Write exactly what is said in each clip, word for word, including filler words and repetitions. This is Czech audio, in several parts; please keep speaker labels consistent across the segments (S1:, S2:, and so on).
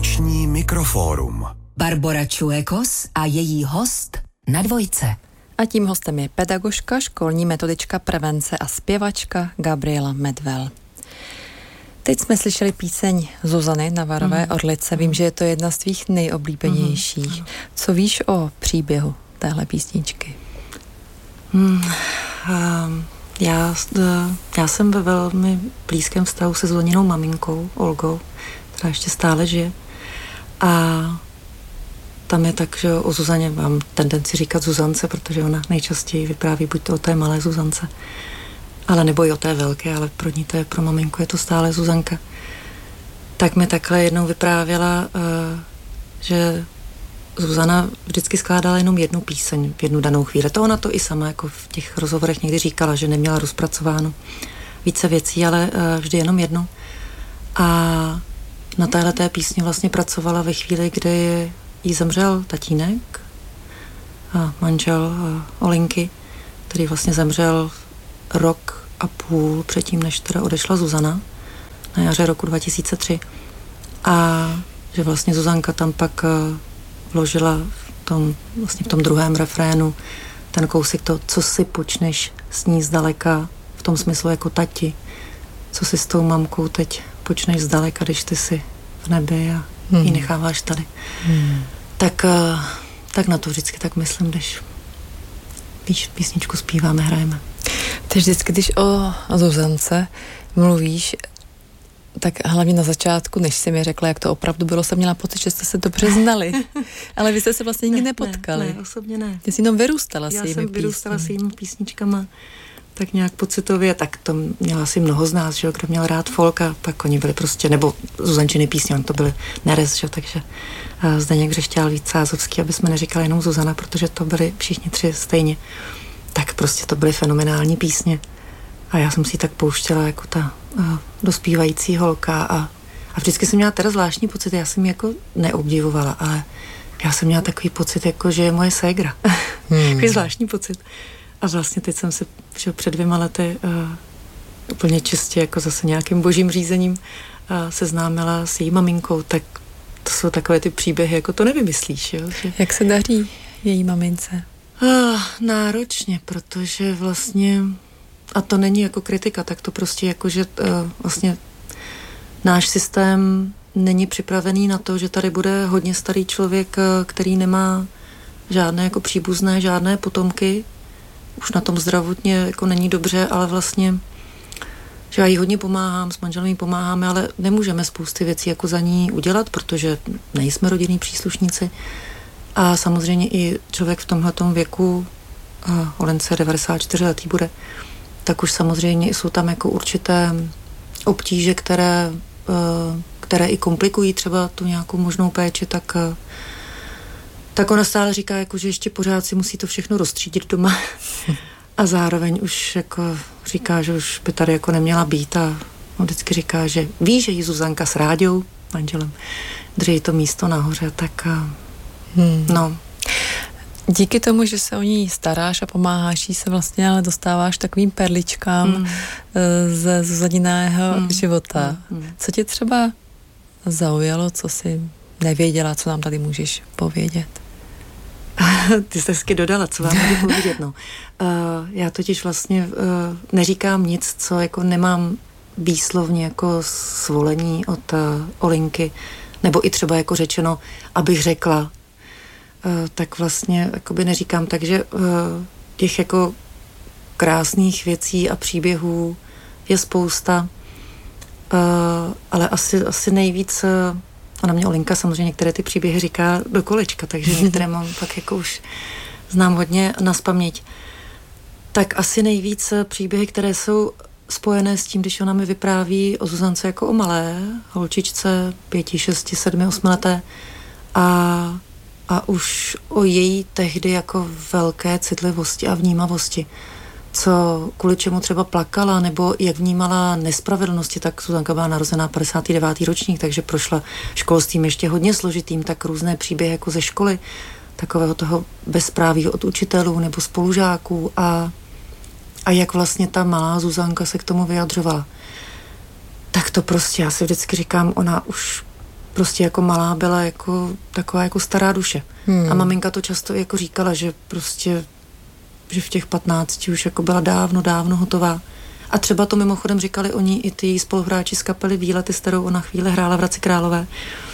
S1: Vánoční mikrofórum.
S2: Barbora Čuekos a její host na Dvojce.
S3: A tím hostem je pedagožka, školní metodička prevence a zpěvačka Gabriela Medvel. Teď jsme slyšeli píseň Zuzany Navarové mm. Orlice. Vím, že je to jedna z tvých nejoblíbenějších. Mm. Co víš o příběhu téhle písničky?
S4: Mm, um, já, já jsem ve velmi blízkém vztahu se Zuzaninou maminkou, Olgou, která ještě stále žije. A tam je tak, že o Zuzaně mám tendenci říkat Zuzance, protože ona nejčastěji vypráví buď to o té malé Zuzance, ale nebo i o té velké, ale pro ní to je, pro maminku je to stále Zuzanka. Tak mi takhle jednou vyprávěla, že Zuzana vždycky skládala jenom jednu píseň v jednu danou chvíli. To ona to i sama jako v těch rozhovorech někdy říkala, že neměla rozpracováno více věcí, ale vždy jenom jednu. A na téhleté písni vlastně pracovala ve chvíli, kdy jí zemřel tatínek, a manžel Olinky, který vlastně zemřel rok a půl předtím, než teda odešla Zuzana na jaře roku dva tisíce tři. A že vlastně Zuzanka tam pak vložila v tom, vlastně v tom druhém refrénu ten kousek to, co si počneš s ní zdaleka, v tom smyslu jako tati, co si s tou mamkou teď počneš zdaleka, když ty si v nebi a hmm. ji necháváš tady. Hmm. Tak, tak na to vždycky tak myslím, když víš, písničku zpíváme, hrajeme.
S3: Ty vždycky, když o Zuzance mluvíš, tak hlavně na začátku, než jsi mi řekla, jak to opravdu bylo, jsem měla pocit, že jste se dobře znali. Ale vy jste se vlastně nikdy ne, nepotkali.
S4: Ne, ne, osobně ne.
S3: Ty jsi jenom vyrůstala s
S4: Já
S3: jejími
S4: jsem
S3: písněmi.
S4: vyrůstala s jejími písničkama tak nějak pocitově, tak to měla asi mnoho z nás, že kdo měl rád folk, a pak oni byli prostě, nebo Zuzančiny písně, on to byly nerez, že, takže Zdeněk Břešťál, Vít Sázovský, aby jsme neříkali jenom Zuzana, protože to byli všichni tři stejně. Tak prostě to byly fenomenální písně. A já jsem si ji tak pouštěla jako ta uh, dospívající holka a, a vždycky jsem měla teda zvláštní pocit, já jsem ji jako neobdivovala, ale já jsem měla takový pocit, jako že je moje ségra. Hmm. Takový zvláštní pocit. A vlastně teď jsem se že před dvěma lety uh, úplně čistě jako zase nějakým božím řízením uh, seznámila s její maminkou, tak to jsou takové ty příběhy, jako to nevymyslíš. Jo? Že...
S3: Jak se daří její mamince?
S4: Uh, náročně, protože vlastně, a to není jako kritika, tak to prostě jako, že uh, vlastně náš systém není připravený na to, že tady bude hodně starý člověk, který nemá žádné jako příbuzné, žádné potomky, už na tom zdravotně jako není dobře, ale vlastně, že já jí hodně pomáhám, s manželem jí pomáháme, ale nemůžeme spousty věcí jako za ní udělat, protože nejsme rodinní příslušníci. A samozřejmě i člověk v tomhletom věku, Olence devadesát čtyři letý bude, tak už samozřejmě jsou tam jako určité obtíže, které, které i komplikují třeba tu nějakou možnou péči, tak, tak ona stále říká, jako, že ještě pořád si musí to všechno rozstřídit doma. A zároveň už jako říká, že už by tady jako neměla být, a on vždycky říká, že ví, že jí Zuzanka s Ráďou, manželem, drží to místo nahoře, tak hmm. no.
S3: Díky tomu, že se o ní staráš a pomáháš jí, se vlastně ale dostáváš takovým perličkám mm. ze Zuzaniného mm. života. Mm. Co tě třeba zaujalo, co jsi nevěděla, co nám tady můžeš povědět?
S4: Ty jsi hezky dodala, co vám můžu povědět, no. Uh, já totiž vlastně uh, neříkám nic, co jako nemám výslovně jako svolení od uh, Olinky, nebo i třeba jako řečeno, abych řekla, uh, tak vlastně jakoby neříkám, takže uh, těch jako krásných věcí a příběhů je spousta, uh, ale asi, asi nejvíc uh, ona mě Olinka samozřejmě některé ty příběhy říká do kolečka, takže některé mám pak jako už znám hodně naspaměť. Tak asi nejvíc příběhy, které jsou spojené s tím, když ona mi vypráví o Zuzance jako o malé holčičce, pěti, šesti, sedmi, osmileté, a, a už o její tehdy jako velké citlivosti a vnímavosti, co kvůli čemu třeba plakala, nebo jak vnímala nespravedlnosti, tak Zuzanka byla narozená padesátý devátý ročník, takže prošla školstvím ještě hodně složitým, tak různé příběhy jako ze školy, takového toho bezpráví od učitelů nebo spolužáků, a, a jak vlastně ta malá Zuzanka se k tomu vyjadřovala. Tak to prostě, já si vždycky říkám, ona už prostě jako malá byla jako taková jako stará duše. Hmm. A maminka to často jako říkala, že prostě, že v těch patnácti už jako byla dávno, dávno hotová. A třeba to mimochodem říkali oni i ty spoluhráči z kapely Výlety, s kterou ona chvíli hrála v Hradci Králové.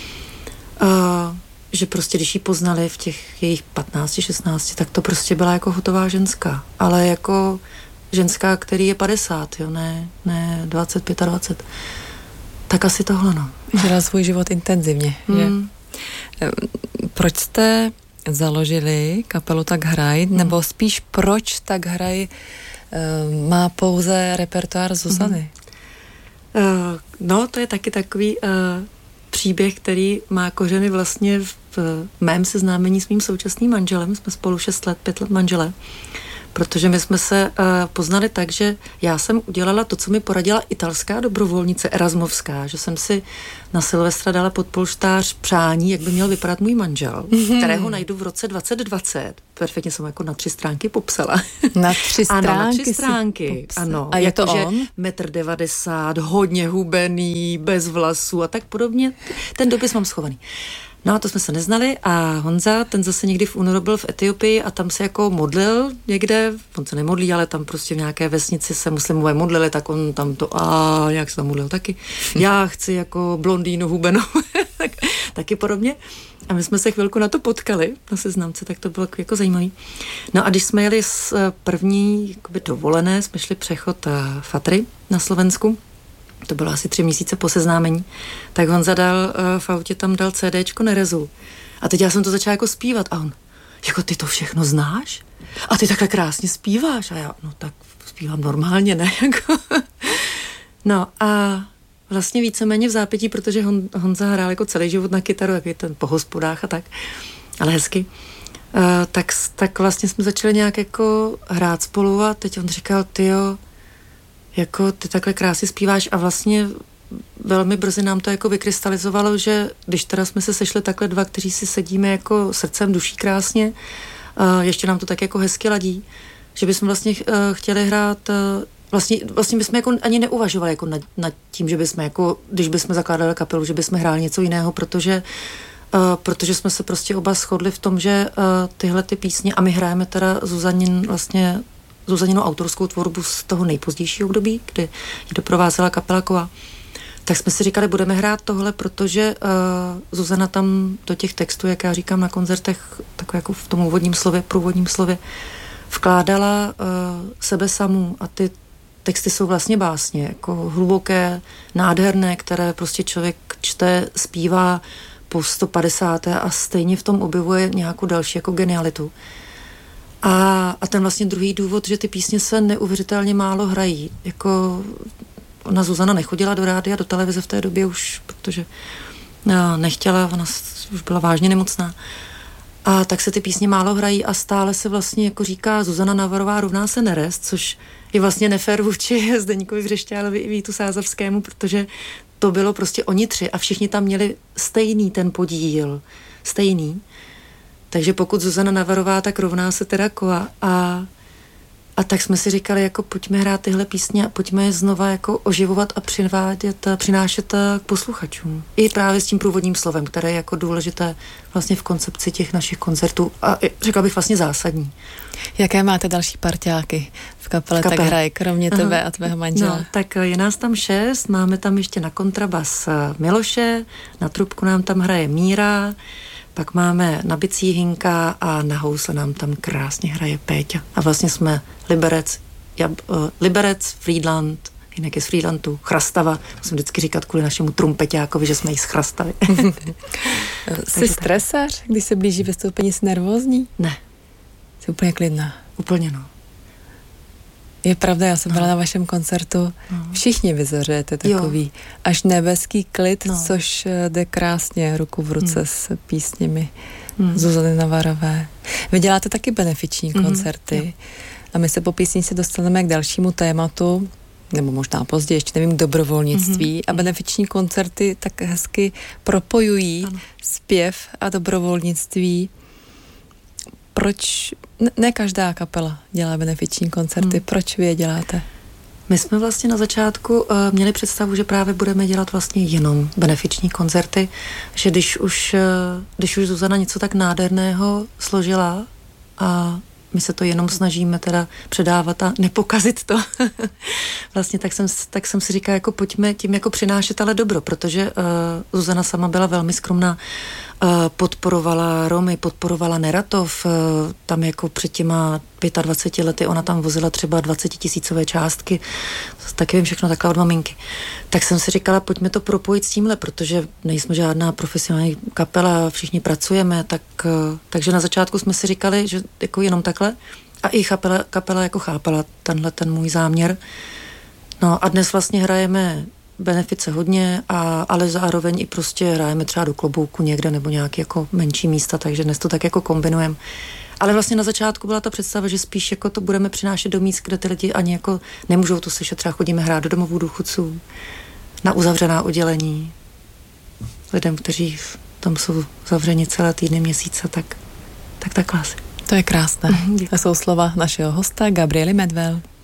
S4: Uh, že prostě, když ji poznali v těch jejich patnácti, šestnácti, tak to prostě byla jako hotová ženská. Ale jako ženská, který je padesát, jo, ne, ne dvacet, dvacet pět. Tak asi tohle, no.
S3: Žila svůj život intenzivně, hmm. že? Proč jste založili kapelu Tak hraj, hmm. nebo spíš proč Tak hraj uh, má pouze repertoár Zuzany?
S4: Hmm. Uh, no, to je taky takový uh, příběh, který má kořeny vlastně v, v mém seznámení s mým současným manželem. Jsme spolu šest let, pět let manželé. Protože my jsme se uh, poznali tak, že já jsem udělala to, co mi poradila italská dobrovolnice Erasmovská, že jsem si na Silvestra dala pod polštář přání, jak by měl vypadat můj manžel, mm-hmm. kterého najdu v roce dvacet dvacet. Perfektně jsem jako na tři stránky popsala.
S3: Na tři stránky?
S4: Ano, na tři stránky. Ano.
S3: A je to
S4: jako,
S3: on?
S4: metr devadesát, hodně hubený, bez vlasů a tak podobně. Ten dopis mám schovaný. No a to jsme se neznali a Honza, ten zase někdy v únoru byl v Etiopii a tam se jako modlil někde, on se nemodlí, ale tam prostě v nějaké vesnici se muslimové modlili, tak on tam to a nějak se tam modlil taky. Já chci jako blondýnu hubenou, tak, taky podobně. A my jsme se chvilku na to potkali, na seznamce, tak to bylo jako zajímavý. No a když jsme jeli z první jakoby dovolené, jsme šli přechod Fatry na Slovensku, to bylo asi tři měsíce po seznámení, tak on zadal uh, v autě, tam dal CDčko Nerezu. A teď já jsem to začala jako zpívat a on, jako ty to všechno znáš? A ty takhle krásně zpíváš? A já, no tak zpívám normálně, ne? No a vlastně víceméně v zápětí, protože Hon, Honza hrál jako celý život na kytaru, takový ten po hospodách a tak, ale hezky. Uh, tak, tak vlastně jsme začali nějak jako hrát spolu a teď on říkal, tyjo, jako ty takhle krásně zpíváš a vlastně velmi brzy nám to jako vykrystalizovalo, že když teda jsme se sešli takhle dva, kteří si sedíme jako srdcem, duší krásně, uh, ještě nám to tak jako hezky ladí, že bychom vlastně uh, chtěli hrát, uh, vlastně, vlastně bychom jako ani neuvažovali jako nad, nad tím, že bychom jako, když bychom zakládali kapelu, že bychom hráli něco jiného, protože Uh, protože jsme se prostě oba shodli v tom, že uh, tyhle ty písně, a my hrajeme teda Zuzanin vlastně Zuzaninu autorskou tvorbu z toho nejpozdějšího období, kdy ji doprovázela kapela Kova, tak jsme si říkali, budeme hrát tohle, protože uh, Zuzana tam do těch textů, jak já říkám na koncertech, tak jako v tom úvodním slově, průvodním slově, vkládala uh, sebe samou a ty texty jsou vlastně básně, jako hluboké, nádherné, které prostě člověk čte, zpívá po sto padesáté a stejně v tom objevuje nějakou další jako genialitu. A, a ten vlastně druhý důvod, že ty písně se neuvěřitelně málo hrají. Jako ona Zuzana nechodila do rádia, do televize v té době už, protože no, nechtěla, ona už byla vážně nemocná. A tak se ty písně málo hrají a stále se vlastně jako říká Zuzana Navarová rovná se nerest, což je vlastně nefér vůči Zdeňkovi Vřešťálovi i Vítu Sázavskému, protože to bylo prostě oni tři a všichni tam měli stejný ten podíl. Stejný. Takže pokud Zuzana Navarová, tak rovná se teda Kova. A, a tak jsme si říkali, jako pojďme hrát tyhle písně a pojďme je znova jako oživovat a přivádět a přinášet k posluchačům. I právě s tím průvodním slovem, které je jako důležité vlastně v koncepci těch našich koncertů a řekla bych vlastně zásadní.
S3: Jaké máte další parťáky v kapele, v kapele. Tak hraj, kromě Aha. tebe a tvého manžela?
S4: No, tak je nás tam šest, máme tam ještě na kontrabas Miloše, na trubku nám tam hraje Míra, pak máme na bicí Hinka a na housle nám tam krásně hraje Péťa. A vlastně jsme Liberec, Jab, uh, Liberec, Frýdlant, jinak je z Frýdlantu, Chrastava. Musím vždycky říkat kvůli našemu trumpeťákovi, že jsme jí z Chrastavy.
S3: Jsi stresař, když se blíží vystoupení, jsi nervózní?
S4: Ne.
S3: Jsi úplně klidná?
S4: Úplně, no.
S3: Je pravda, já jsem byla no. na vašem koncertu, no. všichni vyzořejete takový jo. až nebeský klid, no. což jde krásně ruku v ruce hmm. s písněmi hmm. Zuzany Navarové. Vy děláte taky benefiční hmm. koncerty jo. a my se po písnici dostaneme k dalšímu tématu, nebo možná později, ještě nevím, k dobrovolnictví hmm. a benefiční koncerty tak hezky propojují ano. zpěv a dobrovolnictví. Proč, ne, ne každá kapela dělá benefiční koncerty, hmm. proč vy je děláte?
S4: My jsme vlastně na začátku uh, měli představu, že právě budeme dělat vlastně jenom benefiční koncerty, že když už, uh, když už Zuzana něco tak nádherného složila a my se to jenom snažíme teda předávat a nepokazit to. Vlastně tak jsem, tak jsem si říkala, jako pojďme tím jako přinášet ale dobro, protože uh, Zuzana sama byla velmi skromná, uh, podporovala Romy, podporovala Neratov, uh, tam jako před těma dvaceti pěti lety ona tam vozila třeba dvacetitisícové částky, taky vím všechno takhle od maminky. Tak jsem si říkala, pojďme to propojit s tímhle, protože nejsme žádná profesionální kapela, všichni pracujeme, tak, uh, takže na začátku jsme si říkali, že jako jenom takhle a i kapela, kapela jako chápala tenhle ten můj záměr. No a dnes vlastně hrajeme benefice hodně, a, ale zároveň i prostě hrajeme třeba do klobouku někde nebo nějaké jako menší místa, takže dnes to tak jako kombinujeme. Ale vlastně na začátku byla ta představa, že spíš jako to budeme přinášet do míst, kde ty lidi ani jako nemůžou to slyšet. Třeba chodíme hrát do domovů důchodců, na uzavřená oddělení, lidem, kteří tam jsou zavřeni celé týdny, měsíce, tak, tak takhle asi.
S3: To je krásné. To jsou slova našeho hosta Gabriely Medvel.